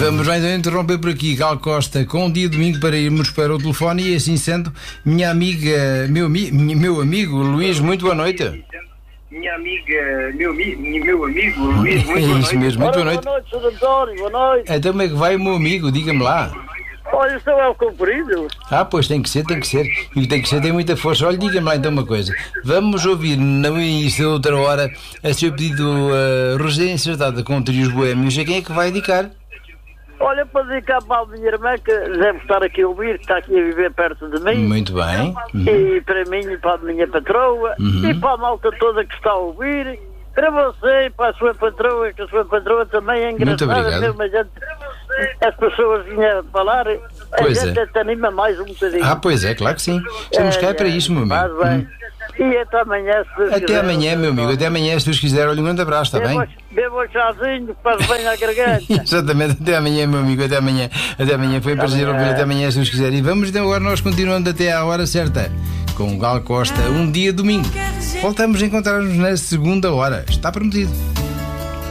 vamos lá então interromper por aqui, Gal Costa, com um dia domingo para irmos para o telefone e assim sendo, minha amiga, meu amigo Luís, muito boa noite. Minha amiga, meu amigo Luís, muito boa noite. Isso mesmo, muito boa noite. Boa noite, Sr. António, boa noite. Então como é que vai o meu amigo? Diga-me lá. Olha, isto é o comprido. Pois tem que ser. E o tem que ser tem muita força. Olha, diga-me lá então uma coisa. Vamos ouvir no início da outra hora a seu pedido Rosinha Incertada com Trios Boémios. A quem é que vai dedicar? Olha, para dedicar para a minha irmã, que deve estar aqui a ouvir, que está aqui a viver perto de mim. Muito bem. E para mim e para a minha patroa. E para a malta toda que está a ouvir. Para você e para a sua patroa, que a sua patroa também é Muito engraçada. obrigado. Mesmo a gente, as pessoas vinham a falar, Pois a gente é. até anima mais um bocadinho. Pois é, claro que sim. Estamos cá para isto, meu Faz amigo. bem. E até amanhã, se Deus Até quiser. amanhã, meu amigo. Até amanhã, se Deus quiser. Olha, um grande abraço, está bem? Beba um chazinho, faz bem à garganta. Exatamente, até amanhã, meu amigo, até amanhã. Até amanhã, foi um prazer ouvir, até amanhã, se Deus quiser. E vamos então agora nós continuando até à hora certa, com o Gal Costa, um dia domingo. Voltamos a encontrar-nos na segunda hora, está prometido.